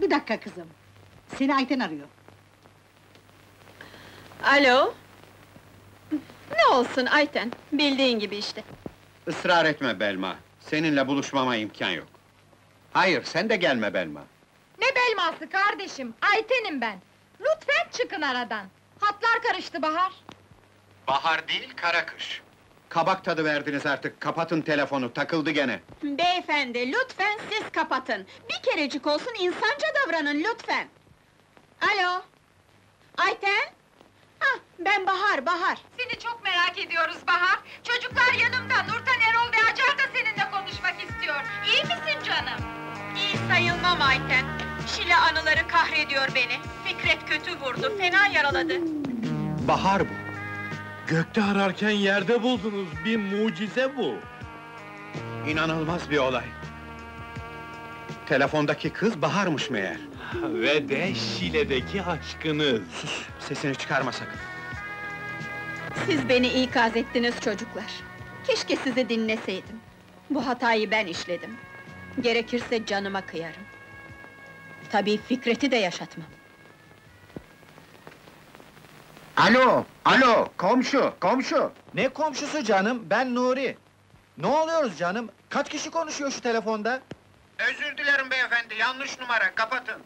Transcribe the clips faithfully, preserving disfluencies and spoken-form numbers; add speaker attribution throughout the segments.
Speaker 1: Bir dakika kızım. Seni Ayten arıyor.
Speaker 2: Alo? Ne olsun Ayten, bildiğin gibi işte.
Speaker 3: Israr etme Belma, seninle buluşmama imkan yok. Hayır, sen de gelme Belma.
Speaker 4: Ne belması kardeşim, Ayten'im ben! Lütfen çıkın aradan! Hatlar karıştı Bahar!
Speaker 3: Bahar değil, kara kış. Kabak tadı verdiniz artık, kapatın telefonu, takıldı gene.
Speaker 2: Beyefendi, lütfen siz kapatın! Bir kerecik olsun insanca davranın lütfen! Alo? Ayten? Hah, ben Bahar, Bahar!
Speaker 4: Seni çok merak ediyoruz Bahar! Çocuklar yanımda, Nurten, Erol ve Acar da seninle konuşmak istiyor! İyi misin canım?
Speaker 2: İyi sayılmam Ayten! Şile anıları kahrediyor beni! Fikret kötü vurdu, fena yaraladı!
Speaker 3: Bahar bu.
Speaker 5: Gökte ararken yerde buldunuz, bir mucize bu!
Speaker 3: İnanılmaz bir olay. Telefondaki kız Bahar'mış meğer.
Speaker 5: Ve de Şile'deki aşkınız!
Speaker 3: Sus, sesini çıkarma sakın.
Speaker 2: Siz beni ikaz ettiniz çocuklar! Keşke sizi dinleseydim! Bu hatayı ben işledim! Gerekirse canıma kıyarım! Tabii Fikret'i de yaşatmam!
Speaker 6: Alo, alo, komşu, komşu!
Speaker 7: Ne komşusu canım, ben Nuri! Ne oluyoruz canım? Kaç kişi konuşuyor şu telefonda?
Speaker 3: Özür dilerim beyefendi, yanlış numara, kapatın.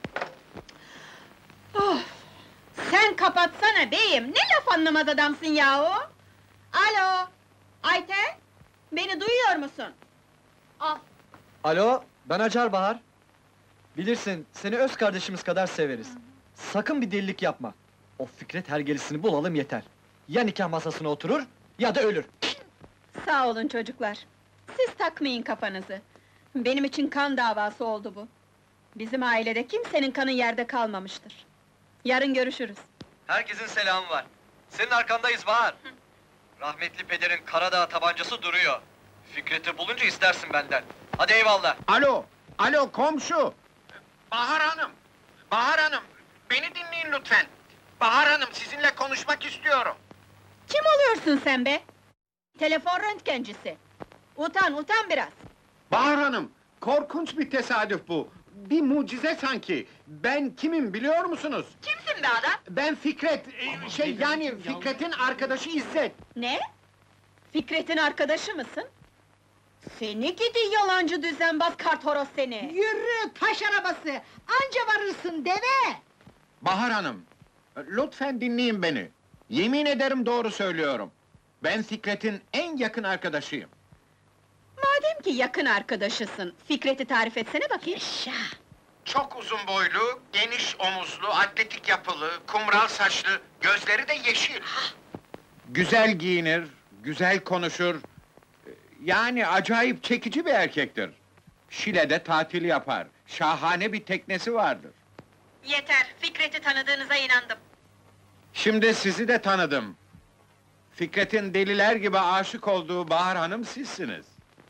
Speaker 2: Oh! Sen kapatsana beyim, ne laf anlamaz adamsın yahu! Alo! Ayten! Beni duyuyor musun?
Speaker 4: Al!
Speaker 7: Alo, ben Acar Bahar. Bilirsin, seni öz kardeşimiz kadar severiz. Sakın bir delilik yapma. O Fikret hergelisini bulalım yeter. Ya nikah masasına oturur, ya da ölür.
Speaker 2: Sağ olun çocuklar! Siz takmayın kafanızı! Benim için kan davası oldu bu! Bizim ailede kimsenin kanı yerde kalmamıştır! Yarın görüşürüz!
Speaker 7: Herkesin selamı var. Senin arkandayız Bahar. Rahmetli pederin Karadağ tabancası duruyor. Fikret'i bulunca istersin benden. Hadi eyvallah.
Speaker 3: Alo, alo komşu! Bahar Hanım, Bahar Hanım, beni dinleyin lütfen. Bahar Hanım, sizinle konuşmak istiyorum.
Speaker 2: Kim oluyorsun sen be? Telefon röntgencisi! Utan, utan biraz!
Speaker 3: Bahar Hanım, korkunç bir tesadüf bu. Bir mucize sanki. Ben kimim biliyor musunuz?
Speaker 2: Kimsin be adam?
Speaker 3: Ben Fikret, e, şey yani Fikret'in arkadaşı İzzet.
Speaker 2: Ne? Fikret'in arkadaşı mısın? Seni gidi yalancı düzenbaz karthoroz seni!
Speaker 1: Yürü, taş arabası! Anca varırsın deve!
Speaker 3: Bahar Hanım, lütfen dinleyin beni. Yemin ederim doğru söylüyorum. Ben Fikret'in en yakın arkadaşıyım.
Speaker 2: Madem ki yakın arkadaşısın, Fikret'i tarif etsene bakayım!
Speaker 1: Yaşa!
Speaker 3: Çok uzun boylu, geniş omuzlu, atletik yapılı, kumral saçlı, gözleri de yeşil. Güzel giyinir, güzel konuşur. Yani acayip çekici bir erkektir. Şile'de tatil yapar, şahane bir teknesi vardır.
Speaker 2: Yeter, Fikret'i tanıdığınıza inandım!
Speaker 3: Şimdi sizi de tanıdım. Fikret'in deliler gibi aşık olduğu Bahar Hanım sizsiniz.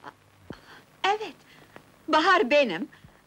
Speaker 2: Evet, Bahar benim!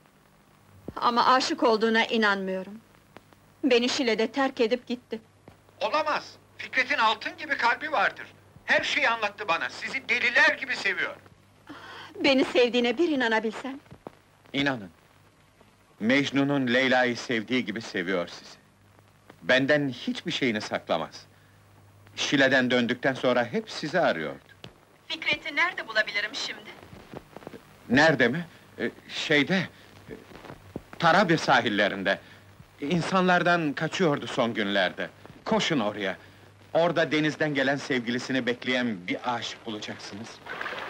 Speaker 2: Ama aşık olduğuna inanmıyorum. Beni Şile'de terk edip gitti.
Speaker 3: Olamaz! Fikret'in altın gibi kalbi vardır. Her şeyi anlattı bana, sizi deliler gibi seviyor.
Speaker 2: Beni sevdiğine bir inanabilsen!
Speaker 3: İnanın, Mecnun'un Leyla'yı sevdiği gibi seviyor sizi. Benden hiçbir şeyini saklamaz. Şile'den döndükten sonra hep sizi arıyordu.
Speaker 2: Fikret'i nerede bulabilirim şimdi?
Speaker 3: Nerede mi? Ee, şeyde... e, Tarabya sahillerinde. İnsanlardan kaçıyordu son günlerde. Koşun oraya. Orada denizden gelen sevgilisini bekleyen bir aşık bulacaksınız.